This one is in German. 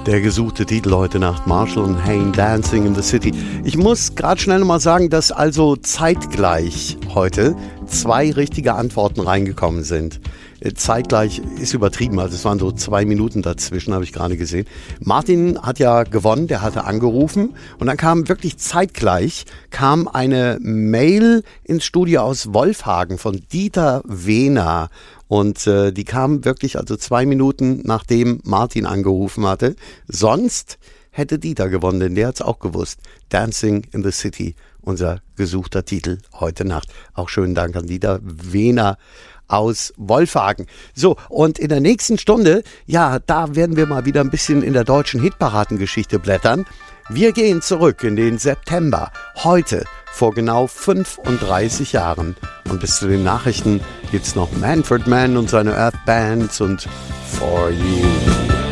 Der gesuchte Titel heute Nacht, Marshall und Hayne, Dancing in the City. Ich muss gerade schnell nochmal sagen, dass also zeitgleich heute 2 richtige Antworten reingekommen sind. Zeitgleich ist übertrieben, also es waren so 2 Minuten dazwischen, habe ich gerade gesehen. Martin hat ja gewonnen, der hatte angerufen und dann kam wirklich zeitgleich eine Mail ins Studio aus Wolfhagen von Dieter Wehner. Und die kam wirklich also 2 Minuten, nachdem Martin angerufen hatte. Sonst hätte Dieter gewonnen, denn der hat es auch gewusst. Dancing in the City, unser gesuchter Titel heute Nacht. Auch schönen Dank an Dieter Wehner aus Wolfhagen. So, und in der nächsten Stunde, ja, da werden wir mal wieder ein bisschen in der deutschen Hitparadengeschichte blättern. Wir gehen zurück in den September, heute vor genau 35 Jahren. Und bis zu den Nachrichten gibt's noch Manfred Mann und seine Earth Bands und For You.